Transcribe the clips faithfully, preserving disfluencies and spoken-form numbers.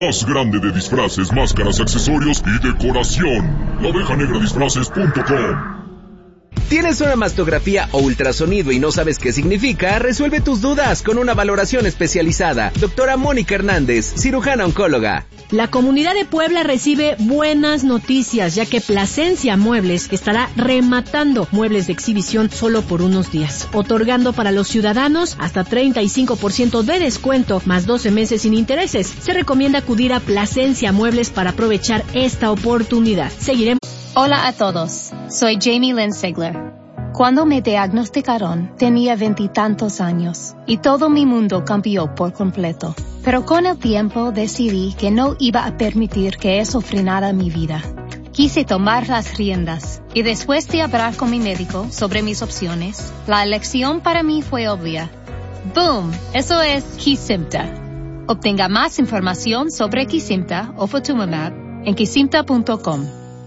Más grande de disfraces, máscaras, accesorios y decoración. La oveja negra disfraces punto com. ¿Tienes una mastografía o ultrasonido y no sabes qué significa? Resuelve tus dudas con una valoración especializada. Doctora Mónica Hernández, cirujana oncóloga. La comunidad de Puebla recibe buenas noticias, ya que Plasencia Muebles estará rematando muebles de exhibición solo por unos días, otorgando para los ciudadanos hasta treinta y cinco por ciento de descuento, más doce meses sin intereses. Se recomienda acudir a Plasencia Muebles para aprovechar esta oportunidad. Seguiremos. Hola a todos, soy Jamie Lynn Sigler. Cuando me diagnosticaron, tenía veintitantos años y todo mi mundo cambió por completo. Pero con el tiempo decidí que no iba a permitir que eso frenara mi vida. Quise tomar las riendas y después de hablar con mi médico sobre mis opciones, la elección para mí fue obvia. ¡Boom! Eso es Kesimpta. Obtenga más información sobre Kesimpta o Ofatumumab en kesimpta punto com.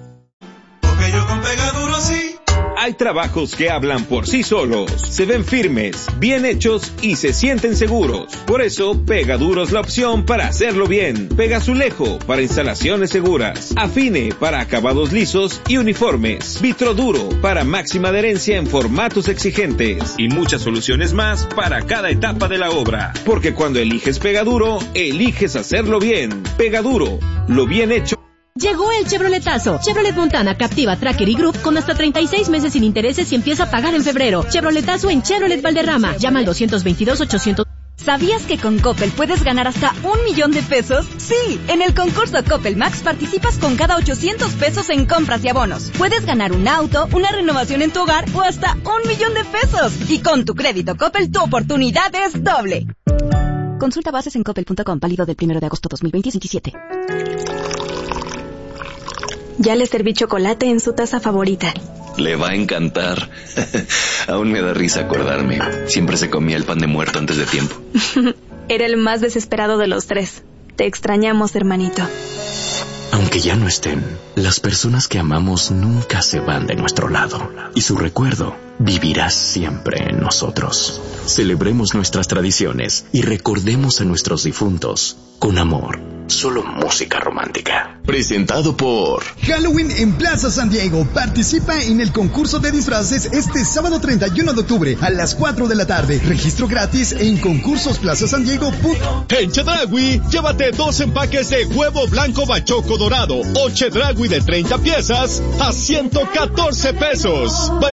Porque yo con Pegaduro sí. Hay trabajos que hablan por sí solos, se ven firmes, bien hechos y se sienten seguros. Por eso, Pegaduro es la opción para hacerlo bien. Pegazulejo para instalaciones seguras. Afine para acabados lisos y uniformes. Vitroduro para máxima adherencia en formatos exigentes. Y muchas soluciones más para cada etapa de la obra. Porque cuando eliges Pegaduro, eliges hacerlo bien. Pegaduro, lo bien hecho. Llegó el Chevroletazo. Chevrolet Montana, Captiva, Tracker y Group con hasta treinta y seis meses sin intereses y empieza a pagar en febrero. Chevroletazo en Chevrolet Valderrama. Llama al dos dos dos, ochocientos. ¿Sabías que con Coppel puedes ganar hasta un millón de pesos? Sí, en el concurso Coppel Max participas con cada ochocientos pesos en compras y abonos. Puedes ganar un auto, una renovación en tu hogar o hasta un millón de pesos. Y con tu crédito Coppel tu oportunidad es doble. Consulta bases en coppel punto com, válido del primero de agosto dos mil veintisiete. Ya le serví chocolate en su taza favorita. Le va a encantar. Aún me da risa acordarme. Siempre se comía el pan de muerto antes de tiempo. Era el más desesperado de los tres. Te extrañamos, hermanito. Aunque ya no estén, las personas que amamos nunca se van de nuestro lado. Y su recuerdo vivirá siempre en nosotros. Celebremos nuestras tradiciones y recordemos a nuestros difuntos con amor. Solo música romántica. Presentado por Halloween en Plaza San Diego. Participa en el concurso de disfraces este sábado treinta y uno de octubre a las cuatro de la tarde. Registro gratis en concursos plaza san diego punto com. En Chedraui, llévate dos empaques de huevo blanco bachoco dorado o Chedraui de treinta piezas a ciento catorce pesos.